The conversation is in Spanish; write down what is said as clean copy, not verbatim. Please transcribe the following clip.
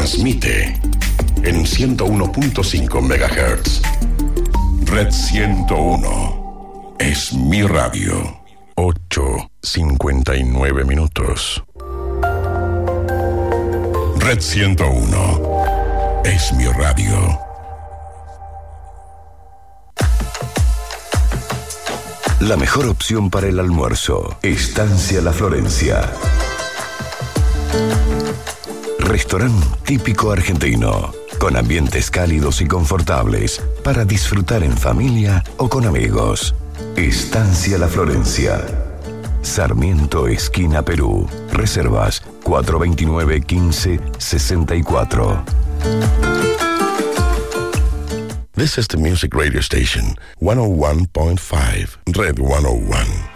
transmite en 101.5 MHz. Red 101 es mi radio. 8:59 minutos. Red 101 es mi radio. La mejor opción para el almuerzo. Estancia La Florencia. Restaurante típico argentino, con ambientes cálidos y confortables para disfrutar en familia o con amigos. Estancia La Florencia. Sarmiento, esquina Perú. Reservas 429-1564. This is the music radio station, 101.5, Red 101.